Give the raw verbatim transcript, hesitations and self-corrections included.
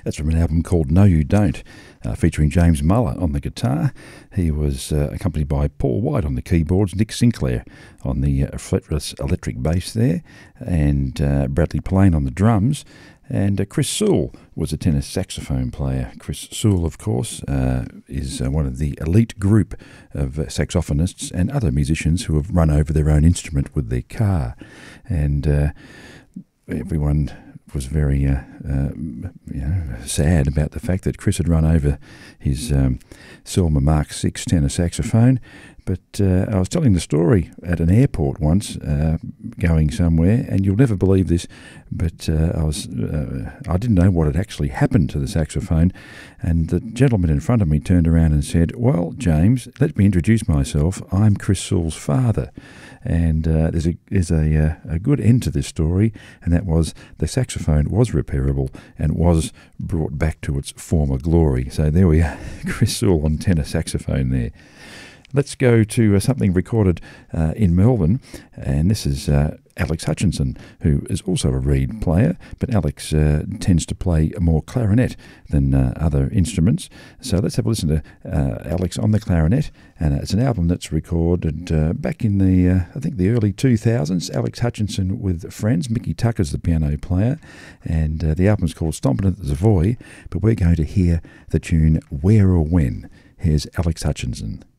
That's from an album called No You Don't, uh, featuring James Muller on the guitar. He was uh, accompanied by Paul White on the keyboards, Nick Sinclair on the uh, fretless electric bass there, and uh, Bradley Pillane on the drums. And uh, Chris Sewell was a tenor saxophone player. Chris Sewell, of course, uh, is uh, one of the elite group of uh, saxophonists and other musicians who have run over their own instrument with their car. And uh, everyone was very uh, uh, you know, sad about the fact that Chris had run over his um, Selmer Mark six tenor saxophone. But uh, I was telling the story at an airport once, uh, going somewhere, and you'll never believe this, but uh, I was uh, I didn't know what had actually happened to the saxophone, and the gentleman in front of me turned around and said, "Well, James, let me introduce myself. I'm Chris Sewell's father." And uh, there's a there's a, uh, a good end to this story, and that was the saxophone was repairable and was brought back to its former glory. So there we are, Chris Sewell on tenor saxophone there. Let's go to uh, something recorded uh, in Melbourne, and this is uh, Alex Hutchinson, who is also a reed player, but Alex uh, tends to play more clarinet than uh, other instruments. So let's have a listen to uh, Alex on the clarinet, and uh, it's an album that's recorded uh, back in the, uh, I think, the early two thousands. Alex Hutchinson with friends. Mickey Tucker's the piano player, and uh, the album's called Stompin' at the Savoy, but we're going to hear the tune Where or When. Here's Alex Hutchinson.